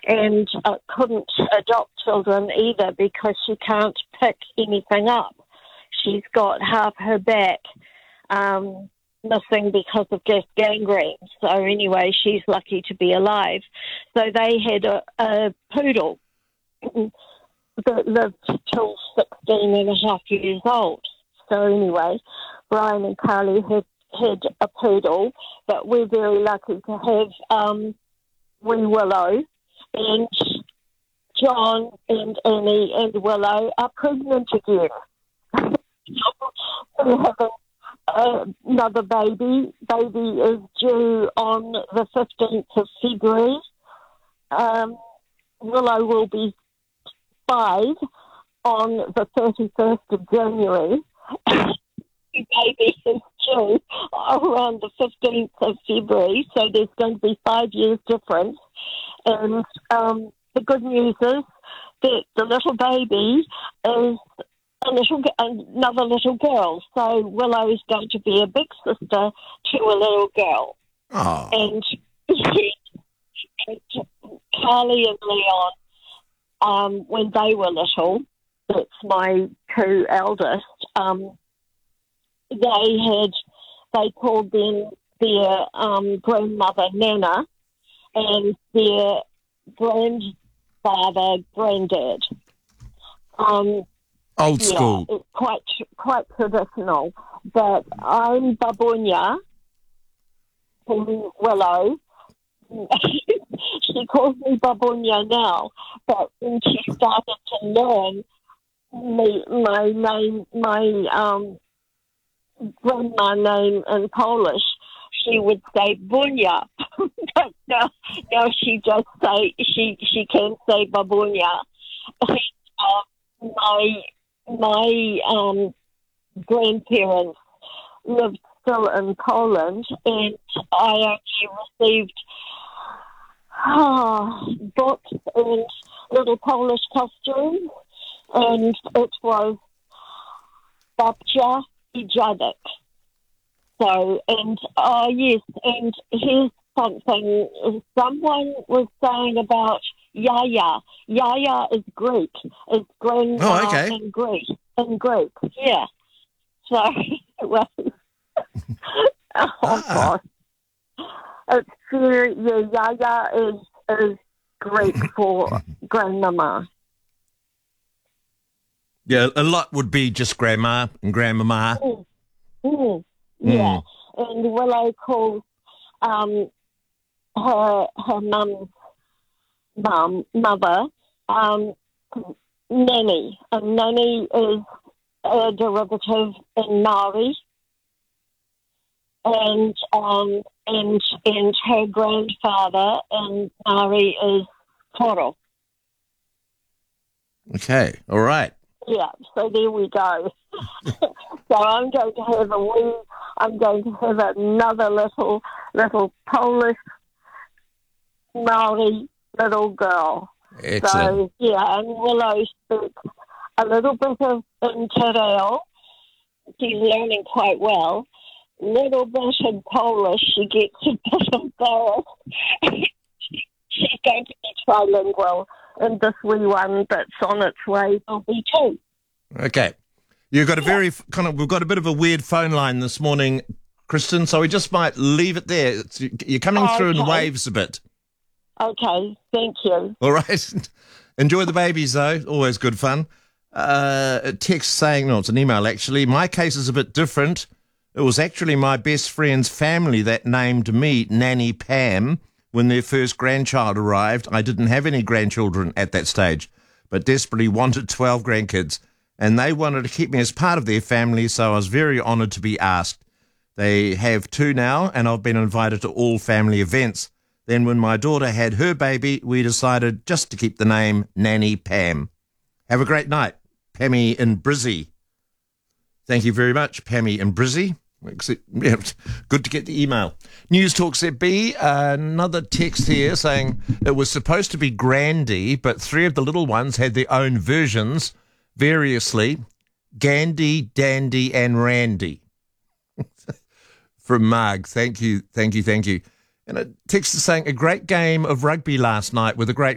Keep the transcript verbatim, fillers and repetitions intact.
and uh, couldn't adopt children either because she can't pick anything up. She's got half her back um, missing because of gas gangrene. So anyway, she's lucky to be alive. So they had a, a poodle that lived till sixteen and a half years old. So anyway, Brian and Carly had, had a poodle, but we're very lucky to have um, wee Willow, and John and Annie and Willow are pregnant again. We're having uh, another baby. Baby is due on the fifteenth of February. Um, Willow will be five on the thirty-first of January. Baby is due around the fifteenth of February, so there's going to be five years difference. And um, the good news is that the little baby is a little, another little girl. So Willow is going to be a big sister to a little girl. Oh. And, and Carly and Leon, um, when they were little, that's my two eldest, um, they had, they called them their um, grandmother Nana and their grandfather Granddad. Um, Old yeah, school. it's quite quite traditional. But I'm Babunya from Willow. She calls me Babunya now, but when she started to learn me, my name, my um, grandma name in Polish, she would say Bunya. But now, now she just say she she can say Babunya. uh, my my um, grandparents lived still in Poland, and I actually received oh, books and little Polish costumes, and it was Babcia i Dziadek. So, and, oh yes, and here's something, someone was saying about Yaya. Yaya is Greek. It's grandma Oh, okay. in Greek. In Greek, yeah. So, well, oh, Ah. gosh. It's very, yeah, Yaya is, is Greek for grandmama. Yeah, a lot would be just grandma and grandmama. Mm. Mm. Yeah, and Willow calls um, her her mum's mum mother um, Nanny, and Nanny is a derivative in Maori, and um, and and her grandfather in Maori is Toro. Okay, all right. Yeah, so there we go. So I'm going to have a wee, I'm going to have another little, little Polish Maori little girl. Excellent. So, yeah, and Willow speaks a little bit of in Te Reo. She's learning quite well. Little bit in Polish. She gets a bit embarrassed. She's going to be trilingual, and this wee one that's on its way will be too. Okay. You've got a very kind of, we've got a bit of a weird phone line this morning, Kristen, so we just might leave it there. It's, you're coming Oh, through in okay. waves a bit. Okay, thank you. All right. Enjoy the babies, though. Always good fun. Uh, a text saying, no, it's an email actually. My case is a bit different. It was actually my best friend's family that named me Nanny Pam when their first grandchild arrived. I didn't have any grandchildren at that stage, but desperately wanted twelve grandkids. And they wanted to keep me as part of their family, so I was very honoured to be asked. They have two now, and I've been invited to all family events. Then when my daughter had her baby, we decided just to keep the name Nanny Pam. Have a great night, Pammy in Brizzy. Thank you very much, Pammy in Brizzy. Good to get the email. News Talk Z B, uh, another text here saying it was supposed to be Grandy, but three of the little ones had their own versions variously, Gandhi, Dandy, and Randy. From Marg. Thank you, thank you, thank you. And a text is saying a great game of rugby last night with a great